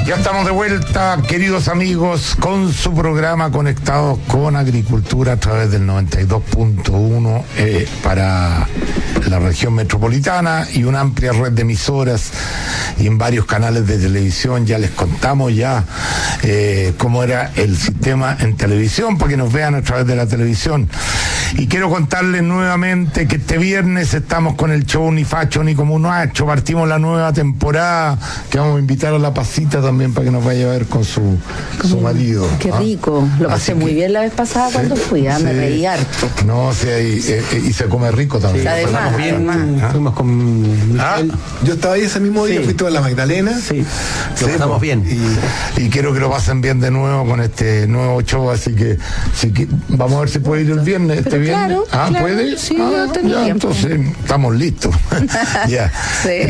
Ya estamos de vuelta, queridos amigos, con su programa Conectados con Agricultura a través del 92.1 para la región metropolitana y una amplia red de emisoras y en varios canales de televisión. Ya les contamos cómo era el sistema en televisión para que nos vean a través de la televisión. Y quiero contarles nuevamente que este viernes estamos con el show Ni Facho ni Comunacho. Partimos la nueva temporada, que vamos a invitar a la Pasita también para que nos vaya a ver con su marido. Qué rico, lo pasé muy bien la vez pasada cuando fui, me reí harto. No, sí, y se come rico también. Sí, además. Fuimos con Michelle. Yo estaba ahí ese mismo día, fui toda la Magdalena. Sí, lo pasamos bien. Y quiero que lo pasen bien de nuevo con este nuevo show, así que vamos a ver si puede ir el viernes. Pero viernes. Claro, ¿Puede? Sí, yo tengo tiempo. Entonces estamos listos. Ya. Sí.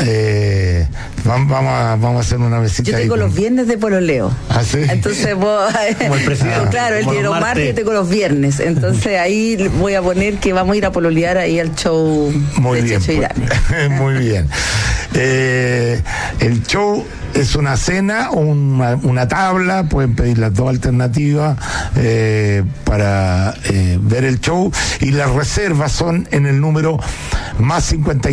Vamos a hacer una mesita. Yo tengo los viernes de pololeo. ¿Ah, sí? Entonces vos, como el presidente. Claro, él tiene los martes, yo tengo los viernes. Entonces ahí voy a poner que vamos a ir a pololear ahí al show muy de bien, Checho Irane. Muy bien. El show es una cena, una tabla, pueden pedir las dos alternativas para ver el show, y las reservas son en el número más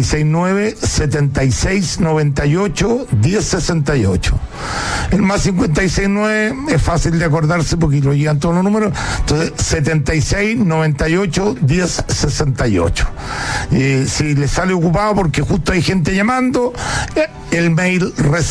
569-7698-1068. El más 569 es fácil de acordarse porque lo llevan todos los números, entonces 7698-1068. Si les sale ocupado porque justo hay gente llamando, el mail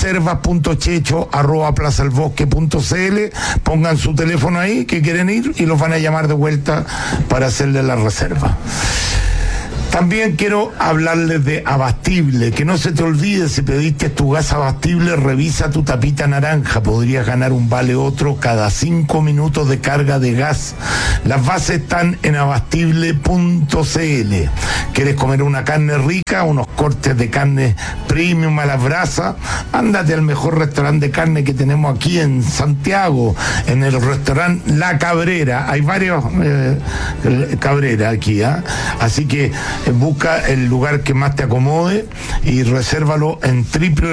reservas.checho@plazalbosque.cl, pongan su teléfono ahí que quieren ir y los van a llamar de vuelta para hacerle la reserva. También quiero hablarles de Abastible, que no se te olvide, si pediste tu gas Abastible, revisa tu tapita naranja, podrías ganar un vale otro cada 5 minutos de carga de gas. Las bases están en abastible.cl. ¿Quieres comer una carne rica, unos cortes de carne premium a la brasa? Ándate al mejor restaurante de carne que tenemos aquí en Santiago, en el restaurante La Cabrera. Hay varios Cabrera aquí, así que busca el lugar que más te acomode y resérvalo en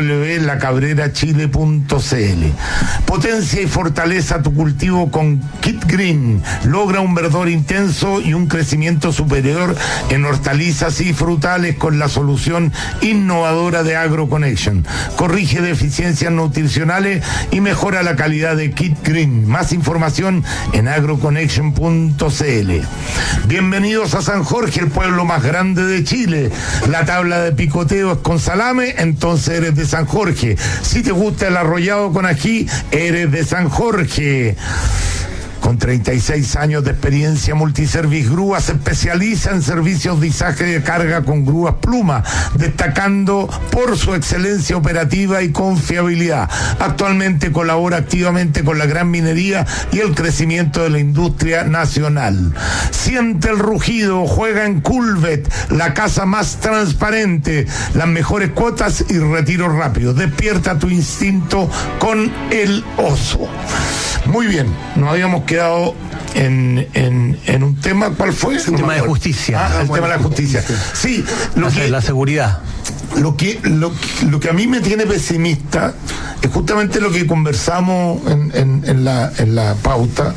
www.lacabrerachile.cl. Potencia y fortaleza tu cultivo con Kit Green. Logra un verdor intenso y un crecimiento superior en hortalizas y frutales con la solución innovadora de AgroConnection. Corrige deficiencias nutricionales y mejora la calidad de Kit Green. Más información en agroconnection.cl. Bienvenidos a San Jorge, el pueblo más grande de Chile. La tabla de picoteo es con salame, entonces eres de San Jorge. Si te gusta el arrollado con ají, eres de San Jorge. Con 36 años de experiencia, Multiservice Grúa se especializa en servicios de izaje de carga con grúas Pluma, destacando por su excelencia operativa y confiabilidad. Actualmente colabora activamente con la gran minería y el crecimiento de la industria nacional. Siente el rugido, juega en Culvet, la casa más transparente, las mejores cuotas y retiro rápido. Despierta tu instinto con el oso. Muy bien, nos habíamos quedado en un tema. ¿Cuál fue? El tema de justicia. El tema de la justicia. Sí, la seguridad. Lo que a mí me tiene pesimista es justamente lo que conversamos en la pausa,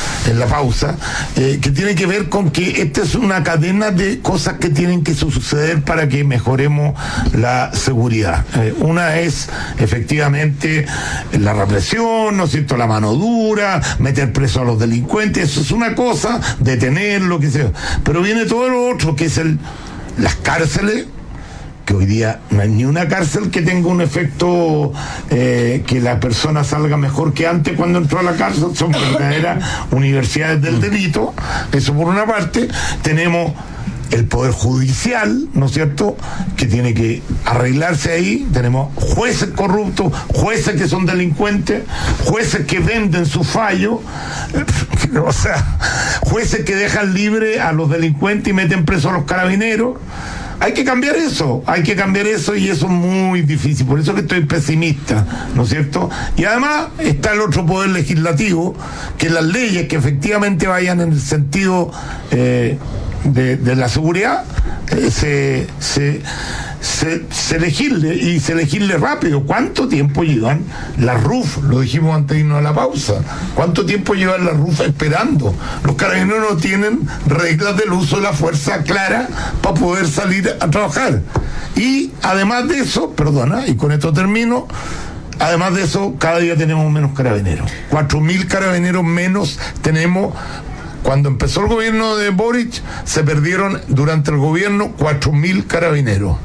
que tiene que ver con que esta es una cadena de cosas que tienen que suceder para que mejoremos la seguridad. Una es efectivamente la represión, ¿no es cierto?, la mano dura, meter preso a los delincuentes, eso es una cosa, detener lo que sea, pero viene todo lo otro, que es las cárceles, que hoy día no hay ni una cárcel que tenga un efecto que la persona salga mejor que antes cuando entró a la cárcel. Son verdaderas universidades del delito. Eso por una parte. Tenemos el Poder Judicial, ¿no es cierto?, que tiene que arreglarse ahí. Tenemos jueces corruptos, jueces que son delincuentes, jueces que venden su fallo, o sea, jueces que dejan libre a los delincuentes y meten presos a los carabineros. Hay que cambiar eso y eso es muy difícil, por eso que estoy pesimista, ¿no es cierto? Y además está el otro poder legislativo, que las leyes que efectivamente vayan en el sentido de la seguridad se se elegirle rápido. ¿Cuánto tiempo llevan las RUF? Lo dijimos antes de irnos a la pausa. ¿Cuánto tiempo llevan las RUF esperando? Los carabineros no tienen reglas del uso de la fuerza clara para poder salir a trabajar. Y además de eso, perdona, y con esto termino, además de eso, cada día tenemos menos carabineros. 4.000 carabineros menos tenemos. Cuando empezó el gobierno de Boric, se perdieron durante el gobierno 4.000 carabineros.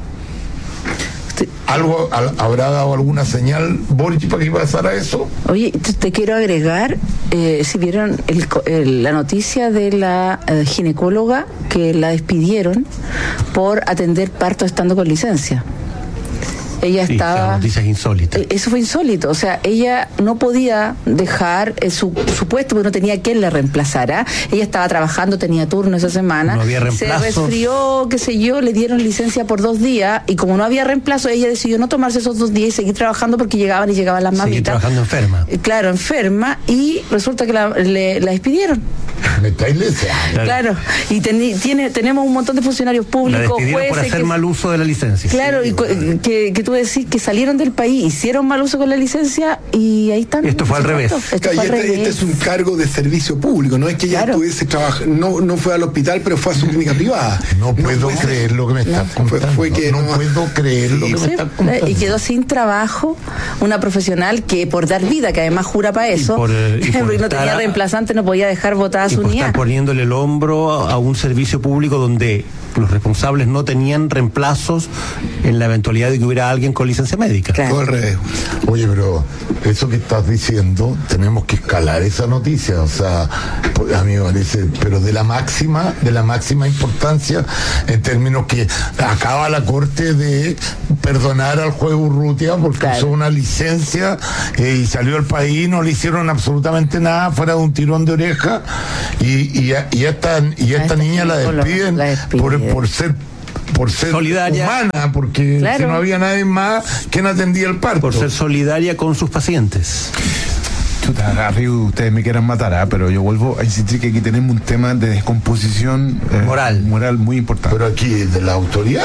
¿Algo habrá dado alguna señal Boric para que pasara eso? Oye, te quiero agregar, si vieron la noticia de la ginecóloga que la despidieron por atender parto estando con licencia. Ella estaba... noticias insólitas. Eso fue insólito, o sea, ella no podía dejar su puesto porque no tenía quien la reemplazara. Ella estaba trabajando, tenía turno esa semana. No había reemplazos. Se resfrió, qué sé yo, le dieron licencia por 2 días y como no había reemplazo, ella decidió no tomarse esos 2 días y seguir trabajando porque llegaban las mamitas. Seguir trabajando enferma. Claro, enferma, y resulta que la despidieron. Me estáis leseando. Claro, y tenemos un montón de funcionarios públicos, jueces por hacer mal uso de la licencia. Claro, y que tú decís que salieron del país, hicieron mal uso con la licencia y ahí están. Esto fue al revés. Este es un cargo de servicio público, no es que ella estuviese trabajando, no fue al hospital, pero fue a su clínica privada. No puedo creer lo que me estás contando. No puedo creer lo que me estás contando. Y quedó sin trabajo una profesional que por dar vida, que además jura para eso, porque no tenía reemplazante, no podía dejar votada su unidad. Están poniéndole el hombro a un servicio público donde los responsables no tenían reemplazos en la eventualidad de que hubiera alguien con licencia médica. Claro. Todo al revés. Oye, pero eso que estás diciendo, tenemos que escalar esa noticia, o sea, a mí me parece, pero de la máxima importancia, en términos que acaba la Corte de perdonar al juez Urrutia porque usó una licencia y salió al país, no le hicieron absolutamente nada fuera de un tirón de oreja, y esta niña la despiden por ser solidaria, humana, porque si no había nadie más quien atendía el parto. Por ser solidaria con sus pacientes. Chuta, arriba ustedes me quieran matar, pero yo vuelvo a insistir que aquí tenemos un tema de descomposición moral muy importante. Pero aquí de la autoridad,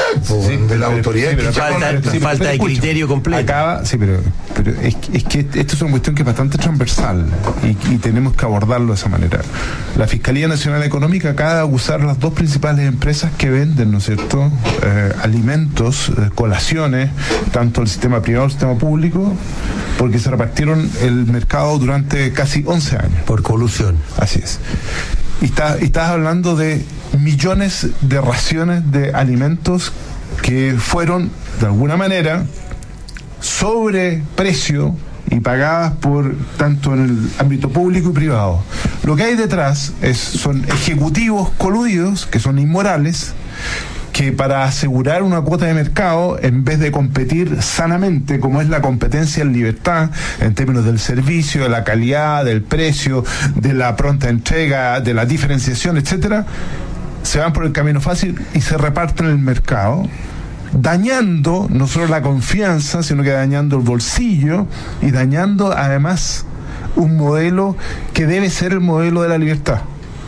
falta de criterio completo. Pero es que esto es una cuestión que es bastante transversal y tenemos que abordarlo de esa manera. La Fiscalía Nacional Económica acaba de acusar las 2 principales empresas que venden, ¿no es cierto?, alimentos, colaciones, tanto el sistema privado como el sistema público, porque se repartieron el mercado durante casi 11 años. Por colusión. Así es. Y estás hablando de millones de raciones de alimentos que fueron, de alguna manera, sobreprecio y pagadas por tanto en el ámbito público y privado. Lo que hay detrás son ejecutivos coludidos, que son inmorales, que para asegurar una cuota de mercado, en vez de competir sanamente, como es la competencia en libertad, en términos del servicio, de la calidad, del precio, de la pronta entrega, de la diferenciación, etcétera, se van por el camino fácil y se reparten el mercado, dañando no solo la confianza, sino que dañando el bolsillo y dañando además un modelo que debe ser el modelo de la libertad.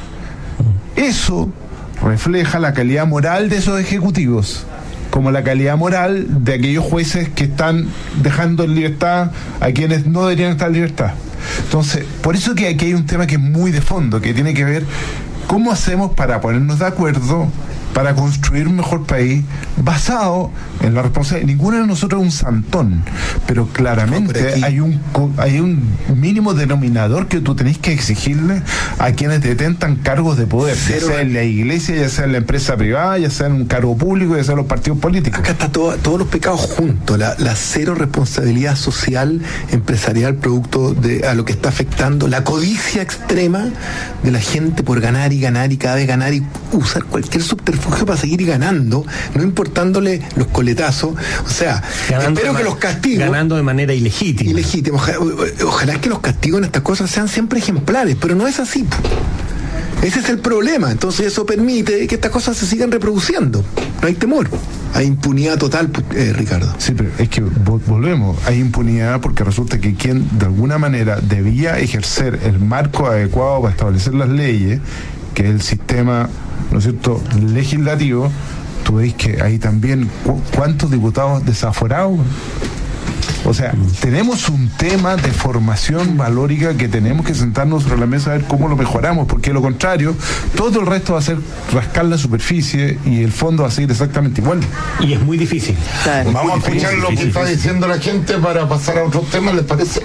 Eso refleja la calidad moral de esos ejecutivos, como la calidad moral de aquellos jueces que están dejando en libertad a quienes no deberían estar en libertad. Entonces, por eso que aquí hay un tema que es muy de fondo, que tiene que ver cómo hacemos para ponernos de acuerdo para construir un mejor país basado en la responsabilidad. Ninguno de nosotros es un santón, pero claramente hay un mínimo denominador que tú tenés que exigirle a quienes detentan cargos de poder, ya sea en la iglesia, ya sea en la empresa privada, ya sea en un cargo público, ya sea en los partidos políticos. Acá está todos los pecados juntos, la cero responsabilidad social, empresarial, producto de a lo que está afectando, la codicia extrema de la gente por ganar y ganar y cada vez ganar y usar cualquier subterfugio para seguir ganando, no importándole los coletazos. O sea, espero que los castigos... Ganando de manera ilegítima. Ojalá que los castigos en estas cosas sean siempre ejemplares, pero no es así. Ese es el problema. Entonces eso permite que estas cosas se sigan reproduciendo. No hay temor. Hay impunidad total, Ricardo. Sí, pero es que volvemos. Hay impunidad porque resulta que quien de alguna manera debía ejercer el marco adecuado para establecer las leyes, que es el sistema, ¿no es cierto?, legislativo, tú veis que hay también cuántos diputados desaforados. O sea, tenemos un tema de formación valórica que tenemos que sentarnos sobre la mesa a ver cómo lo mejoramos, porque de lo contrario, todo el resto va a ser rascar la superficie y el fondo va a seguir exactamente igual. Y es muy difícil. Claro. Vamos a escuchar lo que está diciendo la gente para pasar a otros temas, ¿les parece?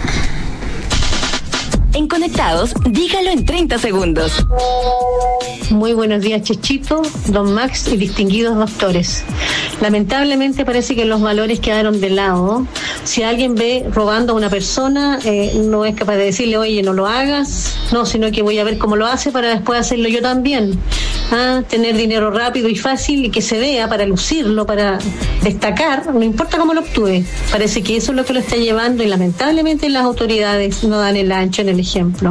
En Conectados, dígalo en 30 segundos. Muy buenos días, Chechito, don Max y distinguidos doctores. Lamentablemente parece que los valores quedaron de lado. Si alguien ve robando a una persona, no es capaz de decirle, oye, no lo hagas, no, sino que voy a ver cómo lo hace para después hacerlo yo también. Tener dinero rápido y fácil y que se vea para lucirlo, para destacar, no importa cómo lo obtuve. Parece que eso es lo que lo está llevando y lamentablemente las autoridades no dan el ancho en el ejemplo.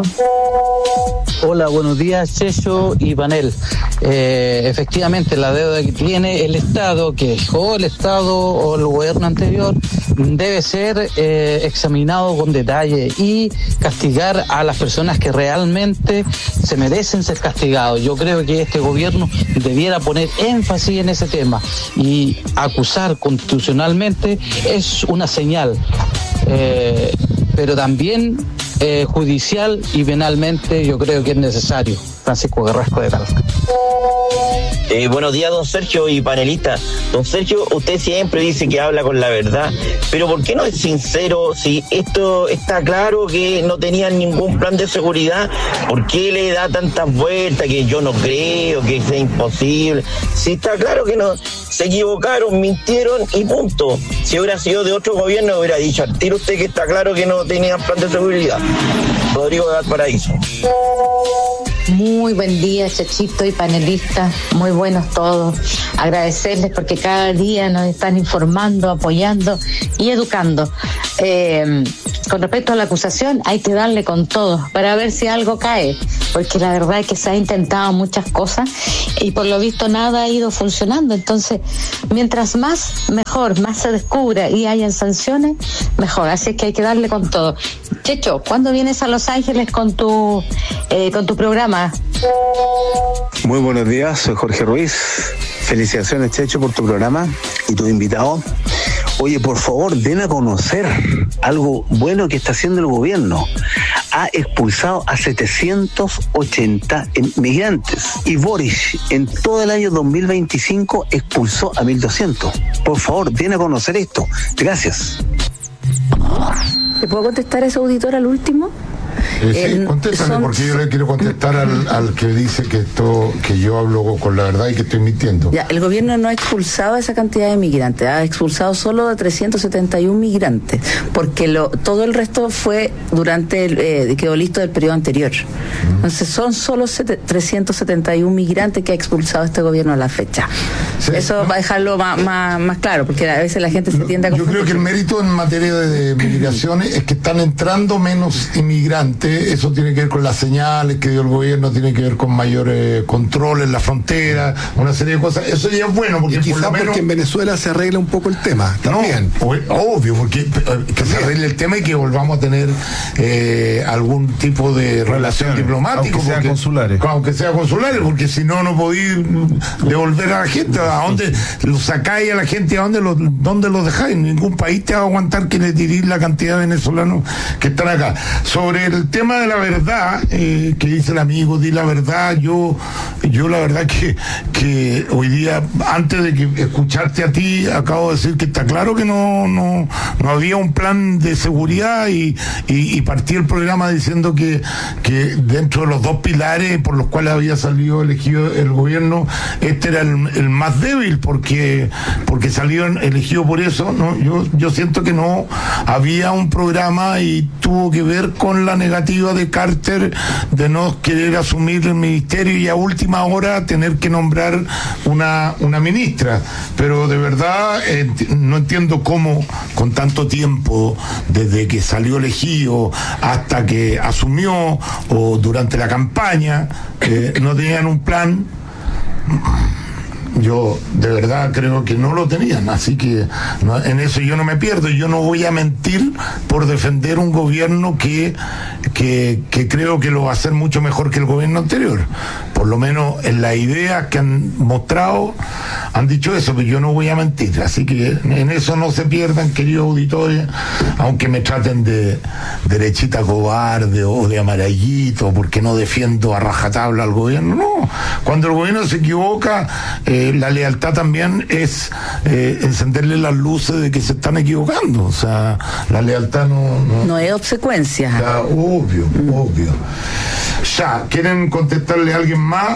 Hola, buenos días, Checho y panel. Efectivamente, la deuda que tiene el Estado, que dejó el Estado o el gobierno anterior, debe ser examinado con detalle y castigar a las personas que realmente se merecen ser castigados. Yo creo que este gobierno debiera poner énfasis en ese tema y acusar constitucionalmente es una señal, pero también judicial y penalmente yo creo que es necesario. Francisco Carrasco de Talca. Buenos días, don Sergio y panelista. Don Sergio, usted siempre dice que habla con la verdad, pero ¿por qué no es sincero si esto está claro que no tenían ningún plan de seguridad? ¿Por qué le da tantas vueltas que yo no creo, que sea imposible? Si está claro que no, se equivocaron, mintieron y punto. Si hubiera sido de otro gobierno, hubiera dicho al tiro usted que está claro que no tenían plan de seguridad. Rodrigo de Valparaíso. Muy buen día, Chechito y panelistas, muy buenos todos. Agradecerles porque cada día nos están informando, apoyando y educando. Con respecto a la acusación, hay que darle con todo para ver si algo cae, porque la verdad es que se ha intentado muchas cosas y por lo visto nada ha ido funcionando. Entonces, mientras más, mejor, más se descubra y hayan sanciones, mejor. Así es que hay que darle con todo. Checho, ¿cuándo vienes a Los Ángeles con tu programa? Muy buenos días, soy Jorge Ruiz. Felicitaciones, Checho, por tu programa y tu invitado. Oye, por favor, den a conocer algo bueno que está haciendo el gobierno. Ha expulsado a 780 migrantes y Boris en todo el año 2025 expulsó a 1.200. Por favor, den a conocer esto. Gracias. ¿Le puedo contestar a ese auditor al último? Sí, contéstame, porque yo le quiero contestar al que dice que yo hablo con la verdad y que estoy mintiendo. Ya, el gobierno no ha expulsado a esa cantidad de migrantes, ha expulsado solo a 371 migrantes, porque todo el resto fue durante quedó listo del periodo anterior. Entonces son solo 371 migrantes que ha expulsado este gobierno a la fecha. Sí, eso va a dejarlo más claro, porque a veces la gente se tiende a confundir. Yo creo que el mérito en materia de migraciones es que están entrando menos inmigrantes. Eso tiene que ver con las señales que dio el gobierno, tiene que ver con mayor control en la frontera, una serie de cosas. Eso ya es bueno, porque quizás porque en Venezuela se arregla un poco el tema también. No, obvio, porque que se arregle el tema y que volvamos a tener algún tipo de relación diplomática, aunque sea consulares, porque si no podéis devolver a la gente. ¿A dónde lo sacáis a la gente? ¿A dónde lo dejáis? Ningún país te va a aguantar que le tirís la cantidad de venezolanos que están acá. Sobre el tema de la verdad, que dice el amigo, di la verdad, yo la verdad que hoy día, antes de que escucharte a ti, acabo de decir que está claro que no había un plan de seguridad y partí el programa diciendo que dentro de los dos pilares por los cuales había salido elegido el gobierno, este era el más débil porque salió elegido por eso, ¿no? Yo siento que no había un programa y tuvo que ver con la negativa de Carter de no querer asumir el ministerio y a última hora tener que nombrar una ministra. Pero de verdad no entiendo cómo con tanto tiempo, desde que salió elegido hasta que asumió o durante la campaña, no tenían un plan. Yo de verdad creo que no lo tenían, así que en eso yo no me pierdo. Yo no voy a mentir por defender un gobierno que creo que lo va a hacer mucho mejor que el gobierno anterior, por lo menos en las ideas que han mostrado, han dicho eso, pero yo no voy a mentir. Así que en eso no se pierdan, queridos auditores, aunque me traten de derechita cobarde o de amarillito, porque no defiendo a rajatabla al gobierno. No, cuando el gobierno se equivoca, la lealtad también es encenderle las luces de que se están equivocando. O sea, la lealtad no es obsecuencia. Ya, obvio. Ya, ¿quieren contestarle a alguien más?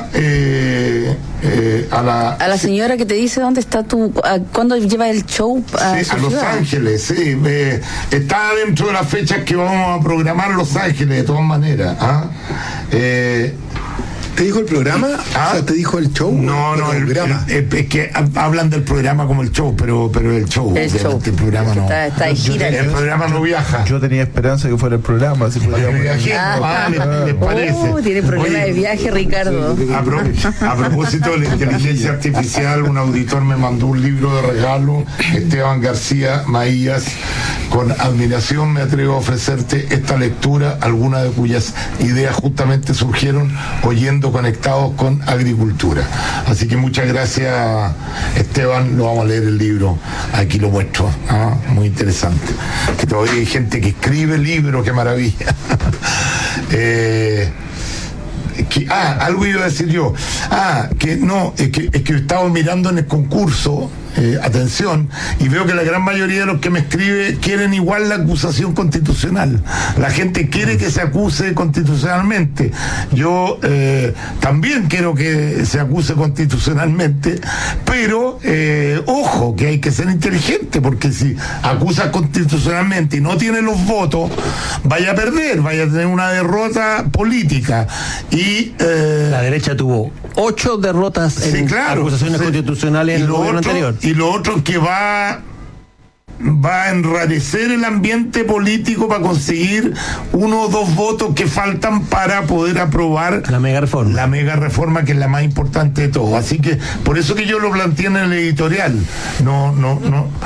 A la señora que te dice dónde está ¿cuándo lleva el show a a Los Ángeles, sí. Está dentro de las fechas que vamos a programar Los Ángeles, de todas maneras. ¿Te dijo el programa? O sea, ¿te dijo el show? No, el programa. Es que hablan del programa como el show, pero el show. El programa no. Está en gira. El programa no viaja. Yo tenía esperanza que fuera el programa. Si ¿les parece? Tiene problema de viaje, Ricardo. A propósito de la inteligencia artificial, un auditor me mandó un libro de regalo, Esteban García Maías. Con admiración me atrevo a ofrecerte esta lectura, algunas de cuyas ideas justamente surgieron oyendo Conectados con Agricultura. Así que muchas gracias, Esteban. Lo vamos a leer el libro, aquí lo muestro. Muy interesante, que todavía hay gente que escribe libros, qué maravilla. Algo iba a decir yo. Es que estaba mirando en el concurso, atención, y veo que la gran mayoría de los que me escriben quieren igual la acusación constitucional. La gente quiere que se acuse constitucionalmente. Yo también quiero que se acuse constitucionalmente, pero ojo, que hay que ser inteligente, porque si acusas constitucionalmente y no tiene los votos, vaya a perder, vaya a tener una derrota política. Y la derecha tuvo 8 derrotas en acusaciones constitucionales en el gobierno anterior. Y lo otro que va a enrarecer el ambiente político para conseguir 1 o 2 votos que faltan para poder aprobar la mega reforma, que es la más importante de todo. Así que por eso que yo lo planteé en el editorial. No